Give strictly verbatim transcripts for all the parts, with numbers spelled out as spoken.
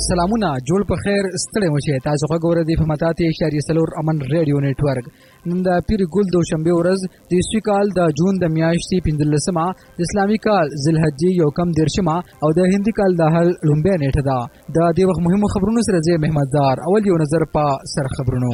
سلامونه جوړ په خیر ستړي مشه تاسو غوړې د فهمتاتي اشاری سلور امن ریډیو نتورک نن د پیر ګل دوشنبه ورځ د اسوي کال د جون د میاشتې پنځلسمه د اسلامي کال ذوالحجې یو کم دیرشمه او د هندي کال د هل لومبه نیټه ده د دې وخت مهمو خبرونو سره زه محمددار اول یو نظر په سر خبرونو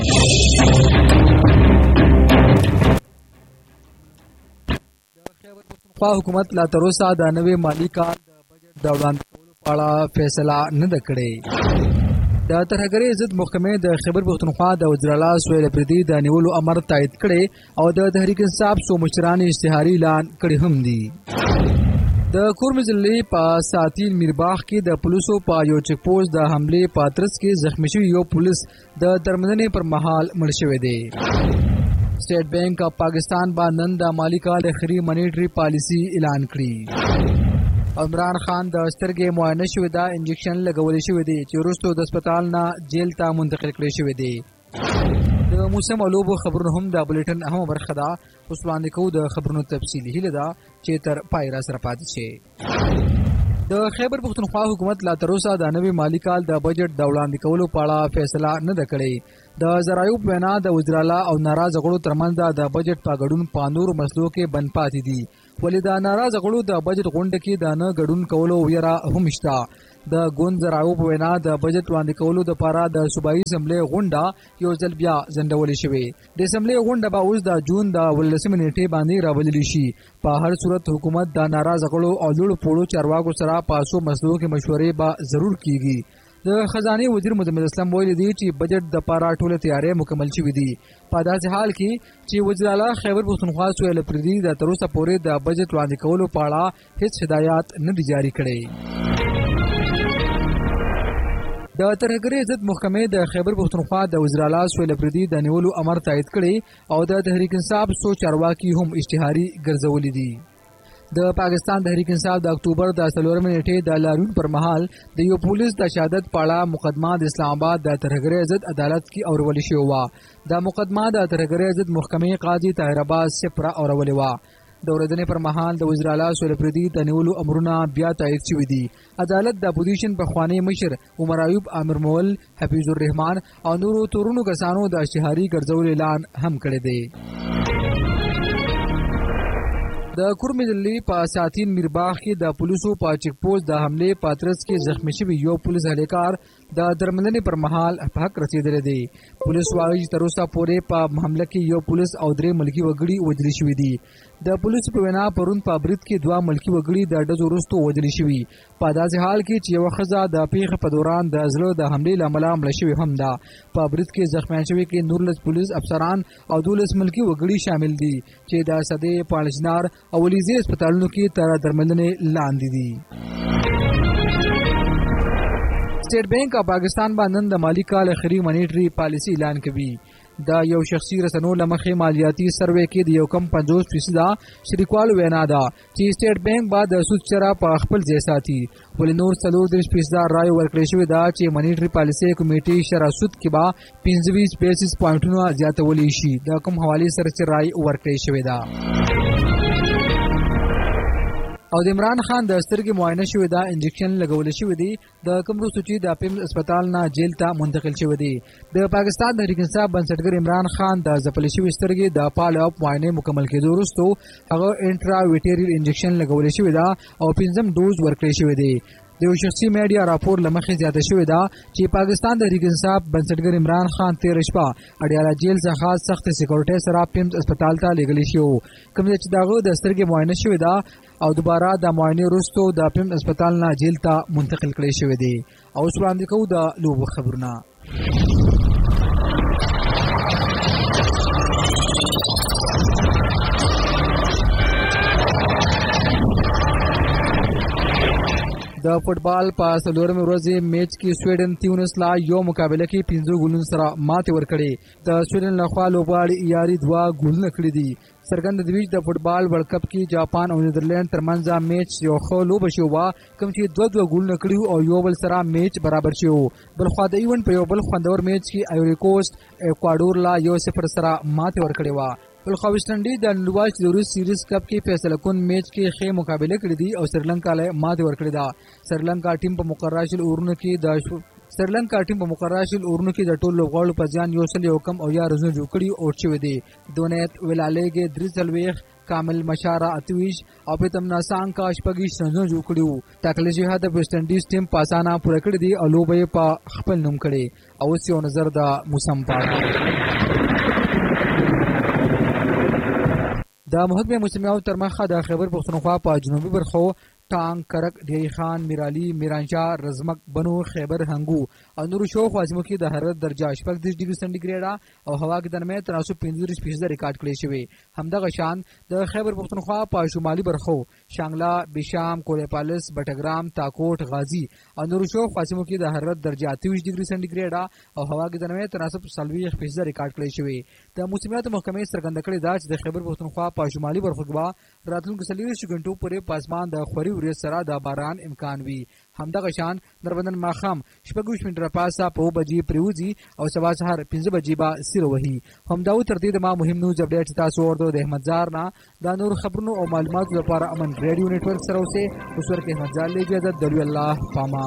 خو حکومت لا تر اوسه د نوې مالی کال د بجټ د وړاندې کولو په اړه فیصله نه ده کړې د ترهګرۍ ضد محکمې د خیبر پښتونخوا د وزیراعلی سهیل اپریدي د نیولو امر تایید کړی او د تحریک انصاف څو مشران اشتهاري اعلان کړی هم دي د کورم ضلع په ساتین میرباغ کې د پولیسو په یو چک پوسټ د حمله په ترڅ کې زخمی شوی یو پولیس د درمدنې پر مهال مړ شوی دی state bank of Pakistan बा none the माली काल आखिरी मॉनेटरी पॉलिसी ऐलान करी इमरान खान د سترګې معاینه شوې ده انجکشن لګول شوی دی چې وروسته د هسپتال نه جیل ته منتقل کړی شوی دی د موسم لوبو خبرونه هم د بلیټن اهم برخه ده اوس وړاندې کوو د خبرونو تفصیلي هیله ده چې تر پای را سره پاتې شي د خیبر پښتونخوا حکومت لا تر اوسه د نوي مالی کال د بجټ د وړاندې کولو په اړه فیصله نه ده کړې د ذرایعو په وینا د وزیراعلی او ناراض غړو ترمنځ د بجټ په ګډون په نورو مسلو کې بند پاتې دي ولې د ناراض غړو د بجټ غونډه کې د نه ګډون کولو ویره هم شته د ګوند ذرایعو په وینا د بجټ وړاندې کولو لپاره د صوبایي اسمبلی غونډه یو ځل بیا ځنډول شوې د اسمبلی غونډه به اوس د جون د ولسمې نیټې باندې راولل شي په هر صورت حکومت د ناراض غړو او لوړ پوړو چارواکو سره په څو مسلو کې مشورې به ضرور کیږي د خزانه وزیر مزمل اسلام ویلي دی چې بجټ د پاره ټوله تیاری مکمل شوې دي په داسې حال کې چې وزیر اعلی خیبر پښتونخوا سهیل اپریدي د تر اوسه پورې د بجټ وړاندې کولو په اړه هیڅ هدایات نه دي جاری کړي د ترهګرۍ ضد محکمې د خیبر پښتونخوا د وزیر اعلی سهیل اپریدي د نیولو امر تایید کړی او د تحریک انصاف څو چارواکي هم اشتهاري ګرځولي دي د پاکستان تحریک انصاف د اکتوبر د څلورمې نیټې د لاریون پر مهال د یو پولیس د شهادت په اړه مقدمه د اسلام آباد د ترهګرۍ ضد عدالت کې اورولې شوې وه د مقدمه د ترهګرۍ ضد محکمې قاضي طاهر عباس صفره اورولې وه د اورېدنې پر مهال د وزیر اعلی سهیل اپریدي د نیولو امرونه بیا تایید شوي دي عدالت د اپوزیشن پخوانی مشر عمر ایوب عامر مول حفیظ الرحمان او نورو تورونو کسانو د اشتهاري ګرځولو اعلان هم کړی دی د کورم ضلع په ساتین میرباغ کې د پولیسو په چک پوسټ د حمله په ترڅ کې زخمی شوی یو پولیس اهلکار د درمدنې پر مهال په حق رسیدلی دی پولیس وايي تر اوسه پورې په حمله کې یو پولیس او درې ملکی وګړي وژل شوي دي د پولیس په وینا پرون په برید کې دوه ملکی وګړي د ډزو وروسته وژل شوي په داسې حال کې چې یوه ښځه د پیښې په دوران د زړه د حملې له امله مړه شوې هم ده په برید کې زخمیان شوي کې نورلس پولیس افسران او دولس ملکی وګړي شامل دي چې د صدې پالشنار او ولیزي هسپتالونو کې تر درملنې لاندې دي स्टेट बैंक ऑफ पाकिस्तान با نن د مالی کال اخري مانیټري پالیسي اعلان کوي دا یو شخصي رسنو لمخې مالیاتي سروې کې د یو کم پنځوس فیصد شریکوالو وینا ده چې سټیټ بانک با د سود چره په خپل ځای ساتي ولې نور څلور دېرش فیصد رای ورکړی شوې ده چې مانیټري پالیسي کمیټې شرح سود کې به پنځه ویشت بیسیس پوینټونه زیاتولی شي د کوم حوالې سره چې رای ورکړی شوې ده او د عمران خان د سترګې معاینه شوې ده انجکشن لګول شوی دی د کوم وروسته چې د پیمز هسپتال نه جیل ته منتقل شوی دی د پاکستان تحریک انصاف بنسټګر عمران خان د ځپلې شوې سترګې د فالو اپ معاینه مکمل کېدو وروسته هغه انټرا ویټریل انجکشن لګول شوی ده او پنځم ډوز ورکړی شوی دی د یو شخصي میډیا راپور لمخې زیاته شوې ده چې پاکستان تحریک انصاف بنسټګر عمران خان تیر شپه اډیاله جیل څخه سخت سکیورټي سره پیمز هسپتال ته لېږلی شو کوم چې دغه د سترګې معاینه شوې ده او دوباره د معاینې وروسته د پیمز هسپتال نه جیل ته منتقل کړی شوی دی او اوس وړاندې کوو د لوبو خبرونه د فوټبال په څلورمې ورځې میچ کې سویډن تیونس لا یو مقابله کې پنځه ګولونو سره ماتې ورکړې د سویډن لخوا لوبغاړي یاري دوه ګولونه کړي دي څرګنده دوی د فوټبال ورلد کپ کې جاپان او نیدرلند ترمنځ میچ یو ښه لوبه شو کوم چې دوه دوه ګولونه کړي او یو بل سره میچ برابر شو بلخوا د ایونت په یو بل خوندور میچ کې ایوري کوسټ ایکواډور لا یو صفر سره ماتې ورکړې وه بلخوا ویسټ انډیز د نړیوال چلوري سیریز کپ کې فیصله کن میچ کې ښې مقابله کړې دي او سریلانکا له ماتې ورکړې ده سریلانکا ټیم په مقرره شویو اورونو کې د سریلانکا ټیم په مقرره شل اورونو کې د ټولو لوبغاړو په ځان یو سل یو کم او یا رزونه جوړ کړي او شوي دي. دونیت ویلالیګې درې څلوېښت، کامل مشاره اتویش او پرتم ناسانکا شپږیش رنونه جوړ کړي وو. ټاکلي شوي هدف ویسټ انډیز ټیم په اسانه پوره کړي دي او لوبه یې په خپل نوم کړې. او اوس یو نظر د موسم په اړه. د محکمې موسمیاوو تر مخه د خیبر پښتونخوا په جنوبي برخو ټانک، کرک، ډیری خان، میرالي، میرانشاه، رزمک، بنو، خیبر، هنګو او نورو شاوخوا سیمو کې د حرارت درجه شپږ دېرش ډګري سنټیګریډه او هوا کې د نرمۍ تناسب پنځه دېرش فیصده ریکارډ کړی شوی. همدغه شان د خیبر پښتونخوا په شمالي برخو شانګله، بشام، کولیپالس، بټګرام، تاکوټ، غازي او نورو شاوخوا سیمو کې د حرارت درجه اته ویشت ډګري سنټیګریډه او هوا کې د نرمۍ تناسب څلوېښت فیصده ریکارډ کړی شوی. د موسمیاتو محکمې څرګنده کړې ده چې د خیبر پښتونخوا په شمالي برخو کې به راتلونکو څلوېښتو غنټو پورې په اسمان د خوري ورېځ سره د باران امکان وي. همدغه شان نربندن ماښام شپږ ویشت منټه پاسه په اوه بجې پریوځي او سبا سهار پنځه بجې به سیره وهي. همدا و تر دې د ما مهم نیوز اپډیټ چې تاسو اورئ د احمد زار نه دا نور خبرونو او معلوماتو لپاره امن ریډیو نیټورک سره اوسئ. اوس ورکې احمد زار له اجازه د الله پامان.